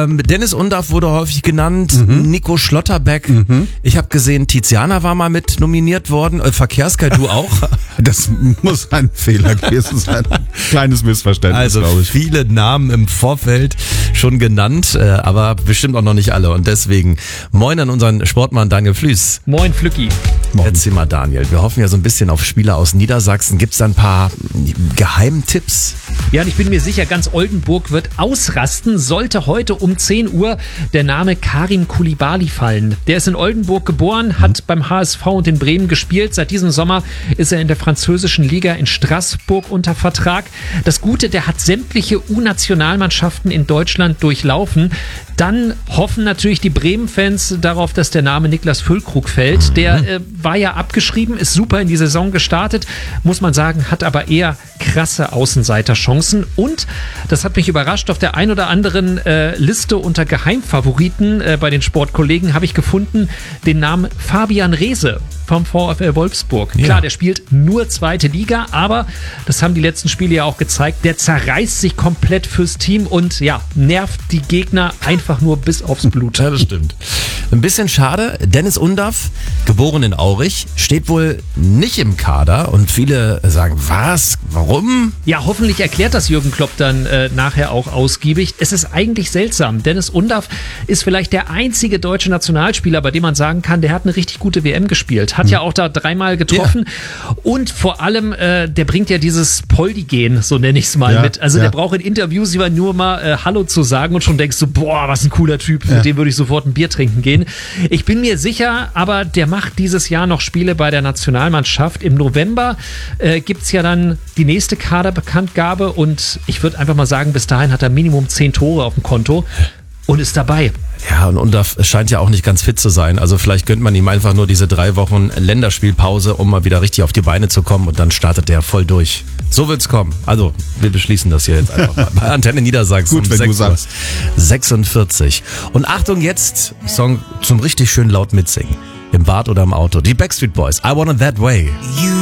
Dennis Undaff wurde häufig genannt, Nico Schlotterbeck. Ich habe gesehen, Tiziana war mal mit nominiert worden. Verkehrsguy, du auch? Das muss ein Fehler gewesen sein. Kleines Missverständnis, also glaube ich. Viele Namen im Vorfeld schon genannt, aber bestimmt auch noch nicht alle. Und deswegen moin an unseren Sportmann Daniel Flüß. Moin Flücki. Erzähl mal, Daniel, wir hoffen ja so ein bisschen auf Spieler aus Niedersachsen. Gibt's da ein paar Geheimtipps? Ja, und ich bin mir sicher, ganz Oldenburg wird ausrasten, sollte heute um 10 Uhr der Name Karim Koulibaly fallen. Der ist in Oldenburg geboren, hat beim HSV und in Bremen gespielt. Seit diesem Sommer ist er in der französischen Liga in Straßburg unter Vertrag. Das Gute, der hat sämtliche U-Nationalmannschaften in Deutschland durchlaufen. Dann hoffen natürlich die Bremen-Fans darauf, dass der Name Niklas Füllkrug fällt. Der war ja abgeschrieben, ist super in die Saison gestartet, muss man sagen, hat aber eher krasse Außenseiterchancen. Und, das hat mich überrascht, auf der ein oder anderen Liste unter Geheimfavoriten bei den Sportkollegen habe ich gefunden den Namen Fabian Reese vom VfL Wolfsburg. Ja. Klar, der spielt nur zweite Liga, aber das haben die letzten Spiele ja auch gezeigt, der zerreißt sich komplett fürs Team und ja, nervt die Gegner einfach nur bis aufs Blut. Ja, das stimmt. Ein bisschen schade, Dennis Undaff, geboren in Aurich, steht wohl nicht im Kader und viele sagen, was? Warum? Ja, hoffentlich erklärt das Jürgen Klopp dann nachher auch ausgiebig. Es ist eigentlich seltsam. Dennis Undaff ist vielleicht der einzige deutsche Nationalspieler, bei dem man sagen kann, der hat eine richtig gute WM gespielt. Hat ja auch da 3-mal getroffen. Ja. Und vor allem, der bringt ja dieses Poldi-Gen, so nenne ich es mal, mit. Also der braucht in Interviews immer nur mal Hallo zu sagen und schon denkst du, boah, was ein cooler Typ, mit dem würde ich sofort ein Bier trinken gehen. Ich bin mir sicher, aber der macht dieses Jahr noch Spiele bei der Nationalmannschaft. Im November gibt's ja dann die nächste Kaderbekanntgabe und ich würde einfach mal sagen, bis dahin hat er Minimum 10 Tore auf dem Konto und ist dabei. Ja, und Undaff scheint ja auch nicht ganz fit zu sein. Also vielleicht gönnt man ihm einfach nur diese 3 Wochen Länderspielpause, um mal wieder richtig auf die Beine zu kommen und dann startet der voll durch. So wird's kommen. Also, wir beschließen das hier jetzt einfach mal. Bei Antenne Niedersachsen. Gut, wenn du sagst. 46. Und Achtung jetzt, Song zum richtig schön laut mitsingen. Im Bad oder im Auto. Die Backstreet Boys. I Want It That Way.